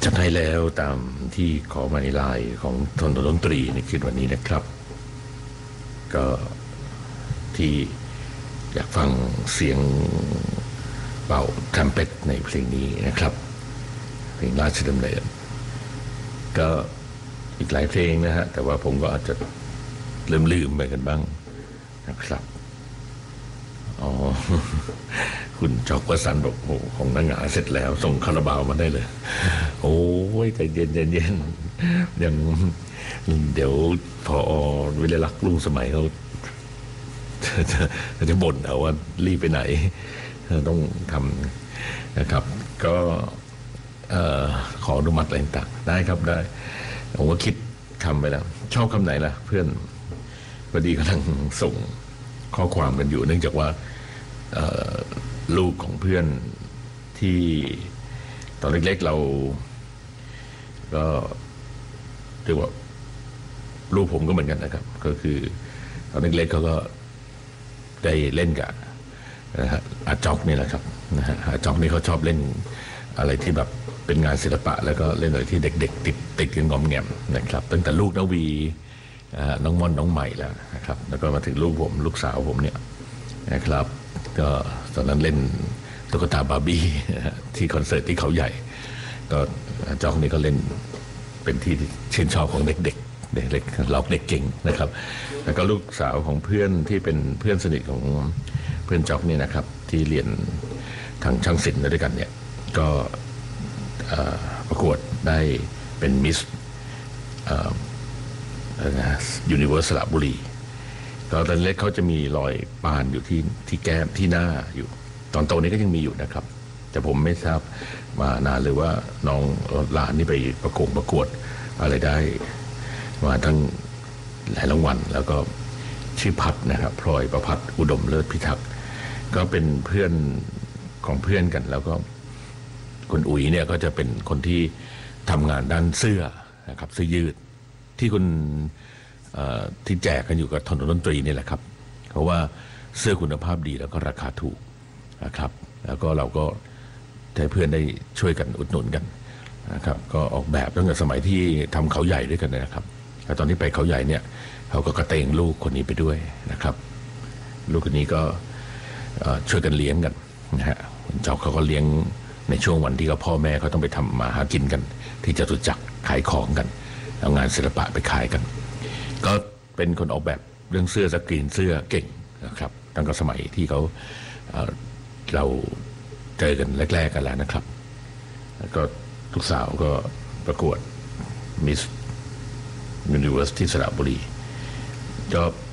จัดให้แล้วตามที่ขอมาในไลน์ของทนดนตรีในคืนวันนี้นะครับก็ที่อยากฟังเสียงเป่าทรัมเป็ตในเพลงนี้นะครับเพลงราชดำเนินก็อีกหลายเพลงนะฮะแต่ว่าผมก็อาจจะลืมไปกันบ้างนะครับอ๋อคุณจอกวสันต์บอกโอ้ของนางหงาเสร็จแล้วส่งคาราบาวมาได้เลยโอ้ยใจเย็นอย่างเดี๋ยวพอเวลาลักลุงสมัยเขาจะบ่นเอาว่ารีบไปไหนต้องทำนะครับก็ขออนุมัติอะไรต่างได้ครับได้ผมก็คิดคำไปแล้วชอบคำไหนล่ะเพื่อนพอดีกำลังส่งข้อความกันอยู่เนื่องจากว่าลูกของเพื่อนที่ตอนเล็กๆเราก็เรียกว่าลูกผมก็เหมือนกันนะครับก็คือตอนเล็กๆเขาก็ได้เล่นกับอาจ็อกนี่แหละครับนะฮะอาจ็อกนี่เขาชอบเล่นอะไรที่แบบเป็นงานศิลปะแล้วก็เล่นอะไรที่เด็กๆติดกันงอมแงมนะครับตั้งแต่ลูกนวีน้องม่อนน้องใหม่แล้วนะครับแล้วก็มาถึงลูกผมลูกสาวผมเนี่ยนะครับก็ตอนนั้นเล่นตุ๊กตาบาร์บี้ที่คอนเสิร์ตที่เขาใหญ่ก็จ็อกนี่ก็เล่นเป็นที่ชื่นชอบของเด็กเราเด็กเก่งนะครับแล้วก็ลูกสาวของเพื่อนที่เป็นเพื่อนสนิทของเพื่อนจ็อกนี่นะครับที่เรียนทางช่างศิลป์ด้วยกันเนี่ยก็ประกวดได้เป็นมิสยูนิเวอร์สระบุรีก็ตอนเล็กเขาจะมีรอยปานอยู่ที่แก้มที่หน้าอยู่ตอนโตนี้ก็ยังมีอยู่นะครับแต่ผมไม่ทราบมานานเลยว่าน้องหลานนี่ไปประกวดอะไรได้มาทั้งหลายรางวัลแล้วก็ชื่อพัดนะครับพลอยประพัฒน์อุดมเลิศพิทักษ์ก็เป็นเพื่อนของเพื่อนกันแล้วก็คุณอุ๋ยเนี่ยก็จะเป็นคนที่ทำงานด้านเสื้อนะครับเสื้อยืดที่คุณที่แจกกันอยู่กับถนนดนตรีนี่แหละครับเพราะว่าเสื้อคุณภาพดีแล้วก็ราคาถูกนะครับแล้วก็เราก็ให้เพื่อนได้ช่วยกันอุดหนุนกันนะครับก็ออกแบบตั้งแต่สมัยที่ทำเขาใหญ่ด้วยกันนะครับแล้วตอนที่ไปเขาใหญ่เนี่ยเขาก็กระเตงลูกคนนี้ไปด้วยนะครับลูกคนนี้ก็ช่วยกันเลี้ยงกันนะฮะเจ้าเขาก็เลี้ยงในช่วงวันที่พ่อแม่เขาต้องไปทำมาหากินกันที่จตุจักรขายของกันเอางานศิลปะไปขายกันก็เป็นคนออกแบบเรื่องเสื้อสกรีนเสื้อเก่งนะครับตั้งแต่สมัยที่เราเจอกันแรกๆกันแล้วนะครับแล้วก็ลูกสาวก็ประกวดมิสยูนิเวอร์สที่สระบุรีก็